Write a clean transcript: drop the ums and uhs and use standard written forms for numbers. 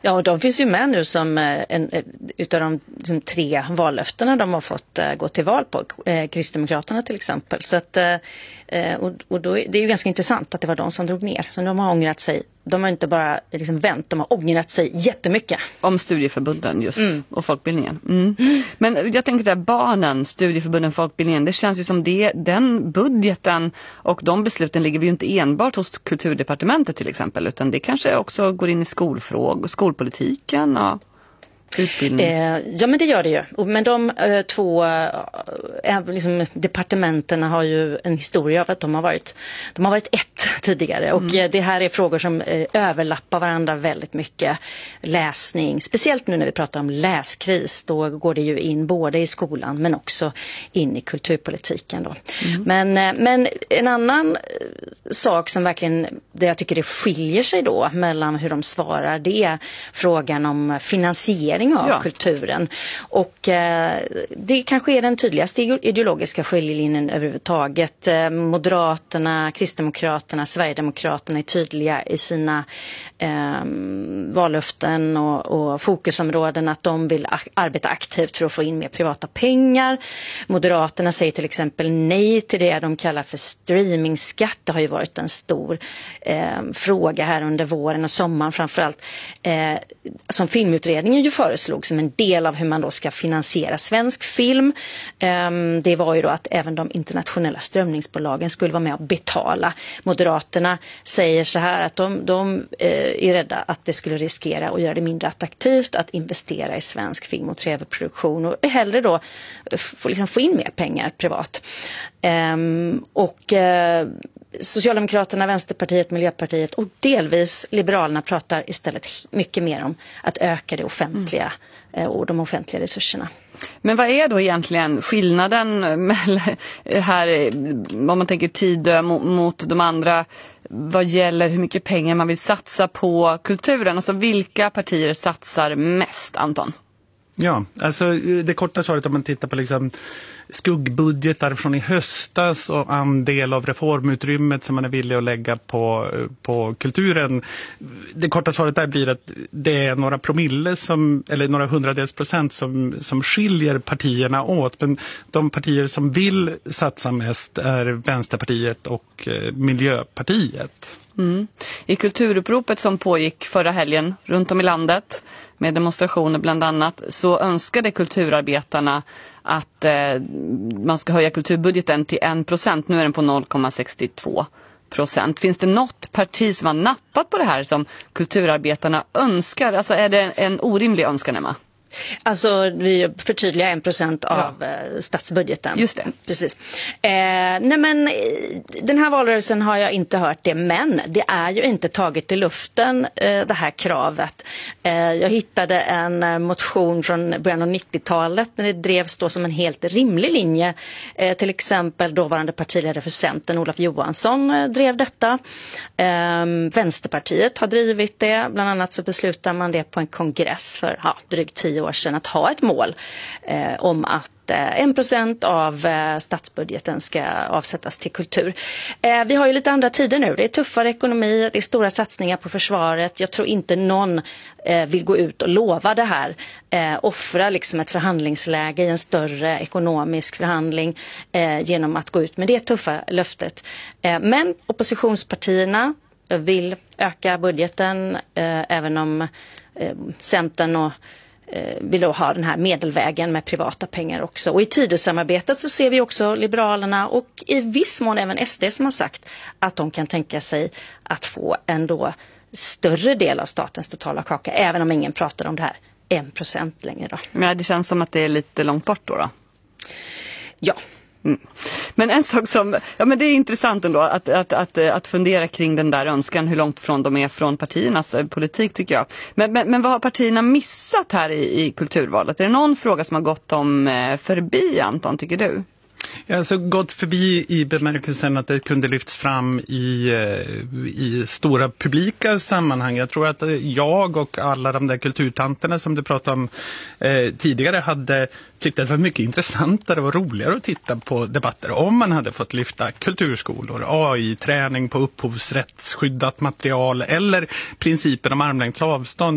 Ja, de finns ju med nu som utav de 3 vallöftena de har fått gå till val på. Kristdemokraterna till exempel. Så att, och då, det är ju ganska intressant att det var de som drog ner. Så de har ångrat sig. De har inte bara liksom vänt, de har ångrat sig jättemycket. Om studieförbunden just och folkbildningen. Men jag tänker där barnen, studieförbunden, folkbildningen, det känns ju som den budgeten och de besluten ligger vi ju inte enbart hos Kulturdepartementet till exempel, utan det kanske också går in i skolpolitiken och ja, men det gör det ju. Men de 2 liksom, departementen har ju en historia av att de har varit ett tidigare. Och det här är frågor som överlappar varandra väldigt mycket. Läsning, speciellt nu när vi pratar om läskris, då går det ju in både i skolan men också in i kulturpolitiken då. Men en annan sak som verkligen, det jag tycker det skiljer sig då mellan hur de svarar, det är frågan om finansiering av kulturen. Och det kanske är den tydligaste ideologiska skiljelinjen överhuvudtaget. Moderaterna, Kristdemokraterna, Sverigedemokraterna är tydliga i sina vallöften och fokusområden att de vill arbeta aktivt för att få in mer privata pengar. Moderaterna säger till exempel nej till det de kallar för streamingskatt. Det har ju varit en stor fråga här under våren och sommaren framförallt. Som filmutredningen ju föreslog som en del av hur man då ska finansiera svensk film. Det var ju då att även de internationella strömningsbolagen skulle vara med och betala. Moderaterna säger så här att de är rädda att det skulle riskera att göra det mindre attraktivt att investera i svensk film- och tv-produktion och hellre då få in mer pengar privat. Socialdemokraterna, Vänsterpartiet, Miljöpartiet och delvis Liberalerna pratar istället mycket mer om att öka det offentliga och de offentliga resurserna. Men vad är då egentligen skillnaden här, om man tänker Tidö mot de andra, vad gäller hur mycket pengar man vill satsa på kulturen? Alltså vilka partier satsar mest, Anton? Ja, alltså det korta svaret om man tittar på liksom skuggbudgetar från i höstas och andel av reformutrymmet som man är villig att lägga på kulturen. Det korta svaret där blir att det är några promille eller några hundradels procent som skiljer partierna åt. Men de partier som vill satsa mest är Vänsterpartiet och Miljöpartiet. I kulturuppropet som pågick förra helgen runt om i landet med demonstrationer bland annat, så önskade kulturarbetarna att man ska höja kulturbudgeten till 1%. Nu är den på 0,62%. Finns det något parti som har nappat på det här som kulturarbetarna önskar? Alltså är det en orimlig önskan, Emma? Alltså vi förtydligar 1% av statsbudgeten. Just det. Precis. Nej men den här valrörelsen har jag inte hört det, men det är ju inte taget i luften det här kravet. Jag hittade en motion från början av 90-talet när det drevs då som en helt rimlig linje. Till exempel dåvarande partiledare för Centern, Olof Johansson, drev detta. Vänsterpartiet har drivit det. Bland annat så beslutar man det på en kongress för drygt 10 år sedan att ha ett mål om att 1% av statsbudgeten ska avsättas till kultur. Vi har ju lite andra tider nu. Det är tuffare ekonomi, det är stora satsningar på försvaret. Jag tror inte någon vill gå ut och lova det här. Offra liksom ett förhandlingsläge i en större ekonomisk förhandling genom att gå ut med det tuffa löftet. Men oppositionspartierna vill öka budgeten även om Centern och vill då ha den här medelvägen med privata pengar också. Och i Tidösamarbetet så ser vi också Liberalerna och i viss mån även SD som har sagt att de kan tänka sig att få en då större del av statens totala kaka, även om ingen pratar om det här 1% längre då. Men det känns som att det är lite långt bort då? Ja. Men en sak som, men det är intressant ändå att fundera kring den där önskan, hur långt från de är från partiernas politik tycker jag. Men vad har partierna missat här i kulturvalet? Är det någon fråga som har gått dem förbi, Anton, tycker du? Ja, alltså gått förbi i bemärkelsen att det kunde lyfts fram i stora publika sammanhang. Jag tror att jag och alla de där kulturtanterna som du pratade om tidigare hade tyckt att det var mycket intressantare och roligare att titta på debatter om man hade fått lyfta kulturskolor, AI-träning på upphovsrättsskyddat material eller principen om armlängds avstånd.